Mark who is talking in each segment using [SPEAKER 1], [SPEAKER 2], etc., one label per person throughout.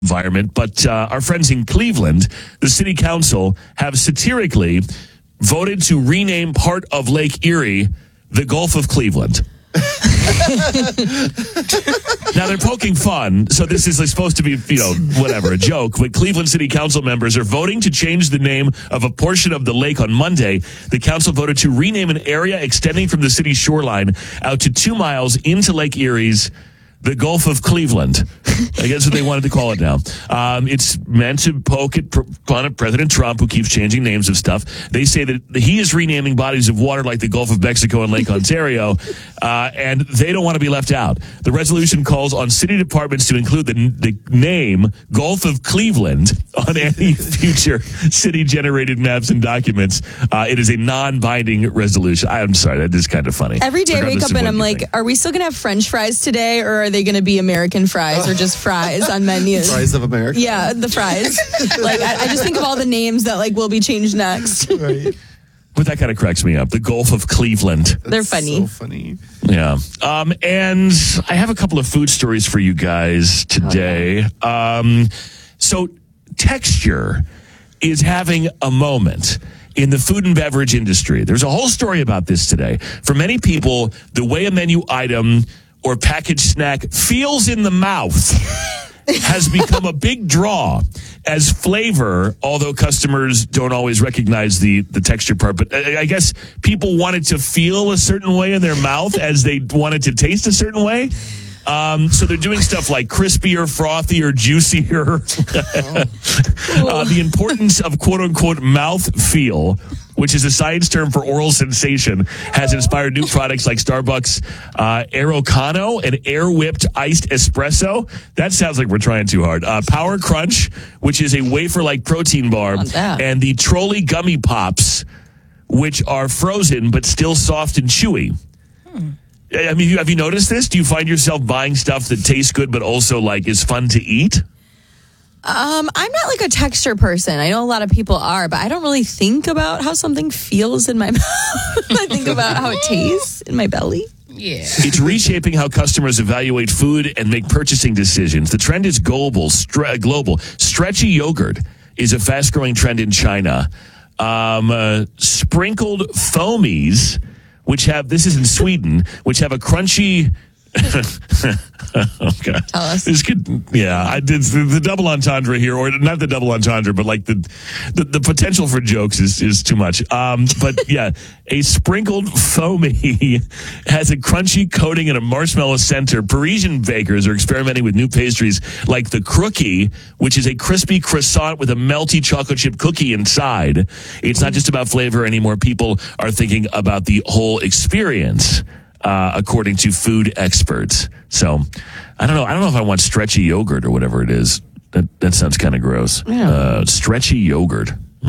[SPEAKER 1] environment, but our friends in Cleveland, the city council, have satirically voted to rename part of Lake Erie the Gulf of Cleveland. Now, they're poking fun, so this is supposed to be, whatever, a joke, but Cleveland City Council members are voting to change the name of a portion of the lake on Monday. The council voted to rename an area extending from the city's shoreline out to 2 miles into Lake Erie's the Gulf of Cleveland. I guess what they wanted to call it now. It's meant to poke at President Trump, who keeps changing names of stuff. They say that he is renaming bodies of water like the Gulf of Mexico and Lake Ontario, and they don't want to be left out. The resolution calls on city departments to include the name Gulf of Cleveland on any future city-generated maps and documents. It is a non-binding resolution. I'm sorry, that is kind of funny.
[SPEAKER 2] Every day I wake up and I'm like, are we still going to have French fries today, or are they going to be American fries or just fries on menus?
[SPEAKER 3] Fries of America?
[SPEAKER 2] Yeah, the fries. I just think of all the names that will be changed next.
[SPEAKER 3] Right.
[SPEAKER 1] But that kind of cracks me up. The Gulf of Cleveland.
[SPEAKER 2] They're funny.
[SPEAKER 3] So funny.
[SPEAKER 1] Yeah. And I have a couple of food stories for you guys today. So Texture is having a moment in the food and beverage industry. There's a whole story about this today. For many people, the way a menu item or packaged snack feels in the mouth has become a big draw as flavor, although customers don't always recognize the texture part. But I guess people wanted to feel a certain way in their mouth as they wanted to taste a certain way. So they're doing stuff like crispier, frothier, juicier. The importance of quote-unquote mouth feel, which is a science term for oral sensation, has inspired new products like Starbucks Aerocano and air-whipped iced espresso. That sounds like we're trying too hard. Power Crunch, which is a wafer-like protein bar, and the Trolley Gummy Pops, which are frozen but still soft and chewy. I mean, have you noticed this? Do you find yourself buying stuff that tastes good but also is fun to eat?
[SPEAKER 2] I'm not a texture person. I know a lot of people are, but I don't really think about how something feels in my mouth. I think about how it tastes in my belly.
[SPEAKER 4] Yeah.
[SPEAKER 1] It's reshaping how customers evaluate food and make purchasing decisions. The trend is global. Stretchy yogurt is a fast-growing trend in China. Sprinkled foamies, this is in Sweden, which have a crunchy... Okay.
[SPEAKER 2] Tell us.
[SPEAKER 1] This could, I did the double entendre here, or not the double entendre, but the potential for jokes is too much. But yeah, a sprinkled foamy has a crunchy coating and a marshmallow center. Parisian bakers are experimenting with new pastries like the Crookie, which is a crispy croissant with a melty chocolate chip cookie inside. It's not just about flavor anymore. People are thinking about the whole experience. According to food experts. So, I don't know if I want stretchy yogurt or whatever it is. That sounds kind of gross.
[SPEAKER 2] Yeah.
[SPEAKER 1] Stretchy yogurt.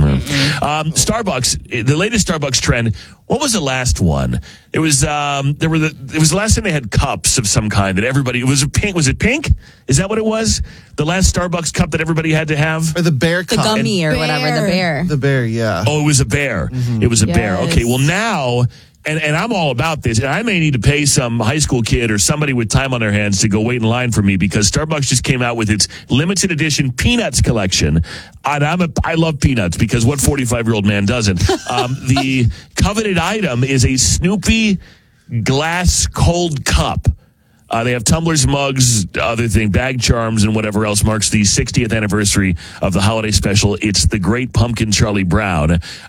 [SPEAKER 1] Starbucks, the latest Starbucks trend. What was the last one? It was it was the last time they had cups of some kind that everybody. It was pink. Was it pink? Is that what it was? The last Starbucks cup that everybody had to have,
[SPEAKER 3] or the bear cup,
[SPEAKER 2] the gummy or whatever. The bear.
[SPEAKER 3] Yeah.
[SPEAKER 1] Oh, it was a bear. Mm-hmm. It was a bear. Okay. Well, now. And I'm all about this. And I may need to pay some high school kid or somebody with time on their hands to go wait in line for me, because Starbucks just came out with its limited edition Peanuts collection. And I love peanuts, because what 45-year-old man doesn't? The coveted item is a Snoopy glass cold cup. They have tumblers, mugs, other thing, bag charms, and whatever else marks the 60th anniversary of the holiday special. It's the Great Pumpkin Charlie Brown.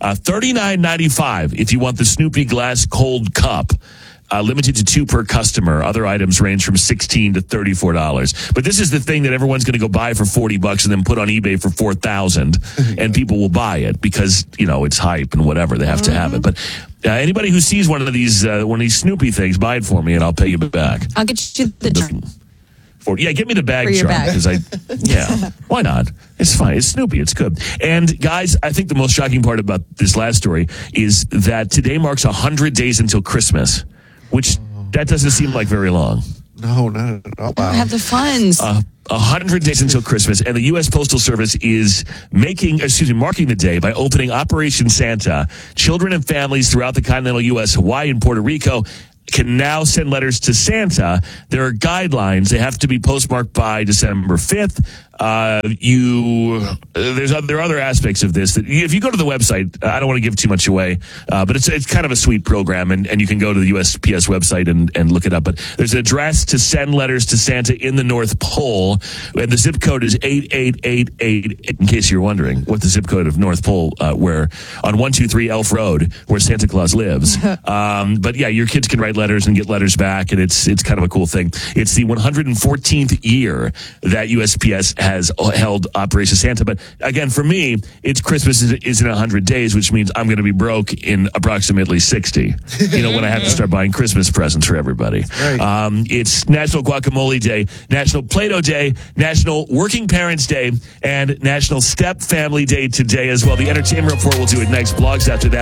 [SPEAKER 1] $39.95 if you want the Snoopy glass cold cup. Limited to 2 per customer. Other items range from $16 to $34. But this is the thing that everyone's going to go buy for $40 and then put on eBay for $4,000, and people will buy it because it's hype and whatever. They have to have it. But anybody who sees one of these Snoopy things, buy it for me and I'll pay you back.
[SPEAKER 2] I'll get you the
[SPEAKER 1] get me the bag charm, because why not? It's fine. It's Snoopy. It's good. And guys, I think the most shocking part about this last story is that today marks 100 days until Christmas. Which, that doesn't seem like very long.
[SPEAKER 3] No, not at all. Wow.
[SPEAKER 2] I have the funds.
[SPEAKER 1] 100 days until Christmas, and the U.S. Postal Service is marking the day by opening Operation Santa. Children and families throughout the continental U.S., Hawaii, and Puerto Rico can now send letters to Santa. There are guidelines. They have to be postmarked by December 5th. there are other aspects of this that if you go to the website, I don't want to give too much away, but it's kind of a sweet program, and you can go to the USPS website and look it up. But there's an address to send letters to Santa in the North Pole, and the zip code is 8888. In case you're wondering what the zip code of North Pole, where on 123 Elf Road, where Santa Claus lives. But yeah, your kids can write letters and get letters back, and it's kind of a cool thing. It's the 114th year that USPS has held Operation Santa. But again, for me, it's Christmas is in 100 days, which means I'm going to be broke in approximately 60. When I have to start buying Christmas presents for everybody. Right. It's National Guacamole Day, National Play-Doh Day, National Working Parents Day, and National Step Family Day today as well. The Entertainment Report will do it next. Blogs after that.